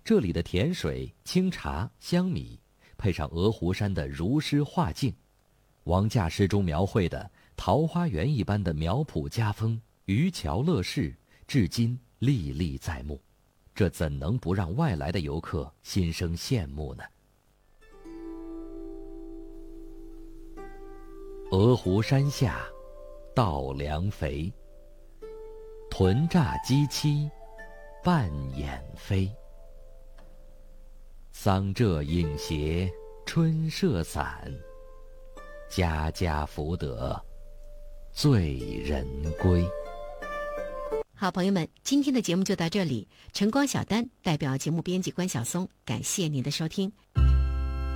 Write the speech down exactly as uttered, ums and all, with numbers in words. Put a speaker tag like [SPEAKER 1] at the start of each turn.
[SPEAKER 1] 这里的甜水、清茶、香米，配上鹅湖山的如诗画境，王驾诗中描绘的桃花源一般的苗圃家风、渔樵乐事，至今历历在目，这怎能不让外来的游客心生羡慕呢？鹅湖山下，稻粱肥，豚乍鸡栖，半掩飞。桑柘影斜，春社散，家家福得，醉人归。
[SPEAKER 2] 好朋友们，今天的节目就到这里。晨光小丹代表节目编辑关晓松，感谢您的收听。